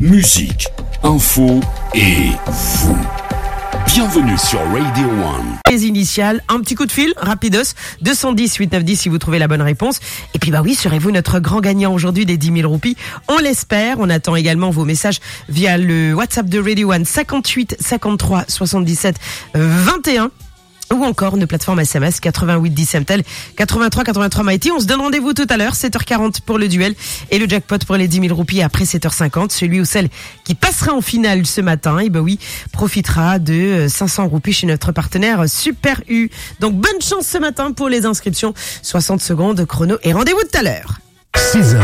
musique, info et vous. Bienvenue sur Radio One. Les initiales, un petit coup de fil, rapidos, 210 890 si vous trouvez la bonne réponse. Et puis bah oui, serez-vous notre grand gagnant aujourd'hui des 10 000 roupies? On l'espère. On attend également vos messages via le WhatsApp de Radio One 58 53 77 21. Ou encore nos plateformes SMS 88 10 Semtel, 83 Mighty. On se donne rendez-vous tout à l'heure, 7h40 pour le duel et le jackpot pour les 10 000 roupies après 7h50. Celui ou celle qui passera en finale ce matin, et ben oui, profitera de 500 roupies chez notre partenaire Super U. Donc bonne chance ce matin pour les inscriptions. 60 secondes chrono et rendez-vous tout à l'heure. 6h.